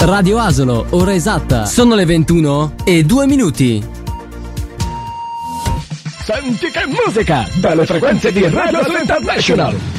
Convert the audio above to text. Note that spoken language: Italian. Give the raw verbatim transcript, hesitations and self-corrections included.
Radio Asolo, ora esatta. Sono le ventuno e due minuti. Senti che musica! Dalle frequenze di Radio Asolo International!